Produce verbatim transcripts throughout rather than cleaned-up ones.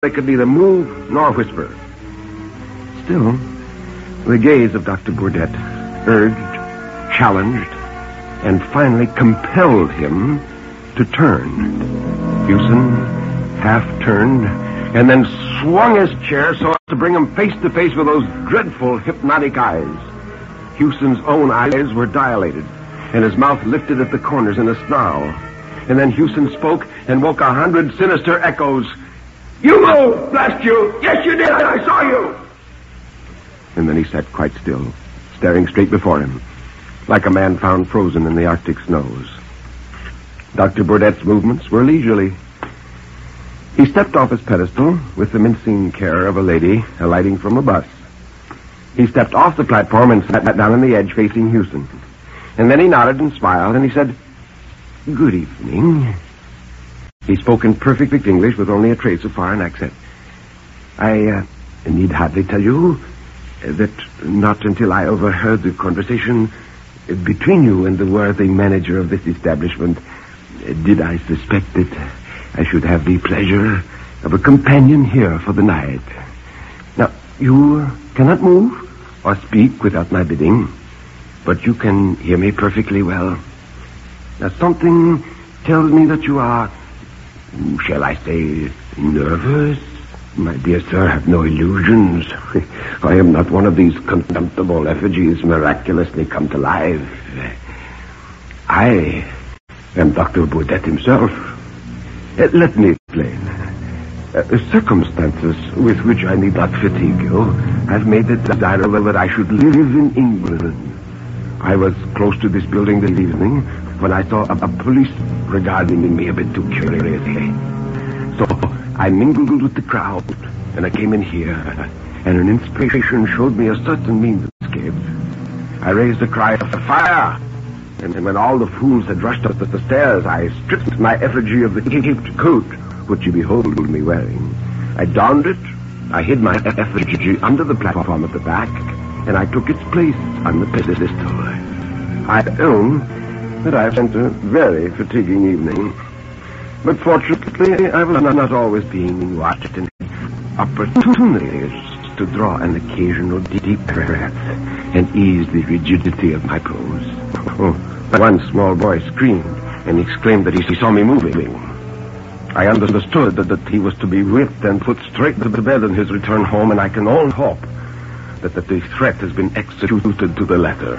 they could neither move nor whisper. Still, the gaze of Doctor Burdett urged, challenged, and finally compelled him to turn. Hewson half turned and then swung his chair so as to bring him face to face with those dreadful hypnotic eyes. Hewson's own eyes were dilated, and his mouth lifted at the corners in a snarl. And then Hewson spoke and woke a hundred sinister echoes. "You moved, blast you! Yes, you did! I saw you!" And then he sat quite still, staring straight before him, like a man found frozen in the Arctic snows. Doctor Burdett's movements were leisurely. He stepped off his pedestal with the mincing care of a lady alighting from a bus. He stepped off the platform and sat down on the edge facing Hewson. And then he nodded and smiled, and he said, "Good evening." He spoke in perfect English with only a trace of foreign accent. I uh, need hardly tell you that not until I overheard the conversation between you and the worthy manager of this establishment did I suspect that I should have the pleasure of a companion here for the night. Now, you cannot move or speak without my bidding, but you can hear me perfectly well. Now, something tells me that you are, shall I say, nervous? My dear sir, have no illusions. I am not one of these contemptible effigies miraculously come to life. I am Doctor Burdett himself. Uh, let me explain. Uh, circumstances with which I need not fatigue you have made it desirable that I should live in England. I was close to this building this evening when I saw a, a police regarding me a bit too curiously. So I mingled with the crowd, and I came in here, and an inspiration showed me a certain means of escape. I raised a cry of fire, and when all the fools had rushed up the stairs, I stripped my effigy of the caped coat which you behold me wearing. I donned it, I hid my effigy under the platform at the back, and I took its place on the pedestal. I own that I have spent a very fatiguing evening, but fortunately I was not always being watched, and opportunities to draw an occasional deep breath and ease the rigidity of my pose. Oh, one small boy screamed and exclaimed that he saw me moving. I understood that, that he was to be whipped and put straight to the bed on his return home, and I can only hope that, that the threat has been executed to the letter.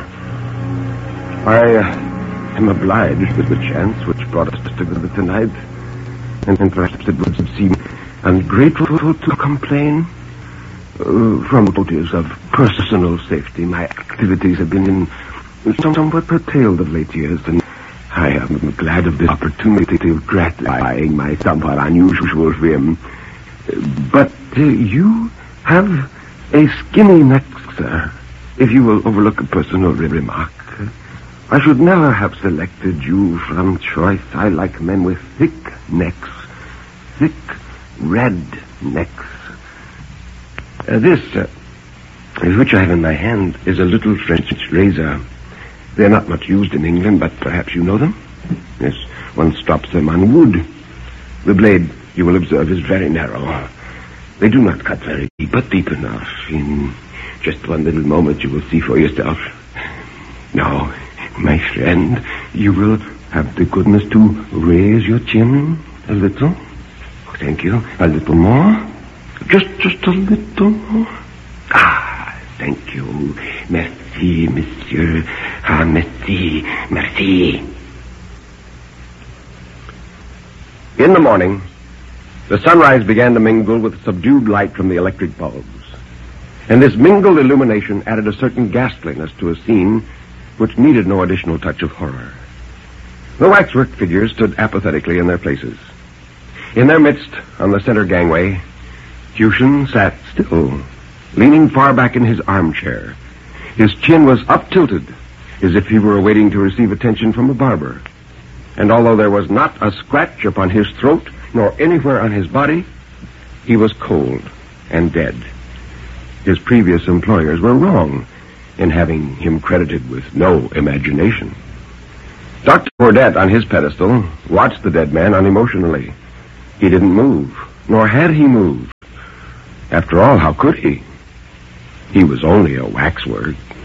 I uh, am obliged with the chance which brought us together tonight, and, and perhaps it would seem ungrateful to complain. Uh, from motives of personal safety, my activities have been in somewhat curtailed of late years, and I am glad of this opportunity of gratifying my somewhat unusual whim. But uh, you have a skinny neck, sir, if you will overlook a personal remark. I should never have selected you from choice. I like men with thick necks, thick red necks. Uh, this, uh, which I have in my hand, is a little French razor. They're not much used in England, but perhaps you know them? Yes, one stops them on wood. The blade, you will observe, is very narrow. They do not cut very deep, but deep enough. In just one little moment you will see for yourself. Now, my friend, you will have the goodness to raise your chin a little. Thank you. A little more. Just, just a little more. Ah, thank you. Merci, monsieur. Ah, merci, merci. In the morning, the sunrise began to mingle with subdued light from the electric bulbs. And this mingled illumination added a certain ghastliness to a scene which needed no additional touch of horror. The waxwork figures stood apathetically in their places. In their midst, on the center gangway, Hewson sat still, leaning far back in his armchair. His chin was up-tilted, as if he were awaiting to receive attention from a barber. And although there was not a scratch upon his throat, nor anywhere on his body, he was cold and dead. His previous employers were wrong in having him credited with no imagination. Doctor Burdett, on his pedestal, watched the dead man unemotionally. He didn't move, nor had he moved, After all, how could he? He was only a waxwork.